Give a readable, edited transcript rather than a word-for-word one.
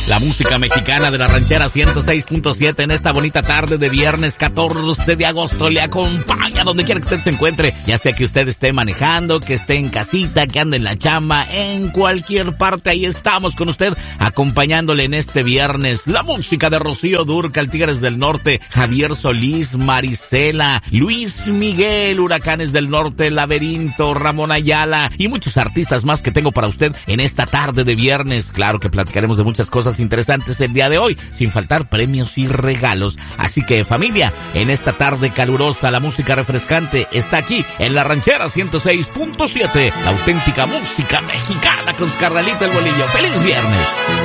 La música mexicana de la ranchera 106.7 en esta bonita tarde de viernes 14 de agosto le acompaña donde quiera que usted se encuentre, ya sea que usted esté manejando, que esté en casita, que ande en la chamba, en cualquier parte, ahí estamos con usted acompañándole en este viernes. La música de Rocío Dúrcal, Tigres del Norte, Javier Solís, Marisela, Luis Miguel, Huracanes del Norte, Laberinto, Ramón Ayala y muchos artistas más que tengo para usted en esta tarde de viernes. Claro que platicaremos de muchas cosas interesantes el día de hoy, sin faltar premios y regalos. Así que familia, en esta tarde calurosa, la música refrescante está aquí en la ranchera 106.7, la auténtica música mexicana con Carnalito el Bolillo. ¡Feliz viernes!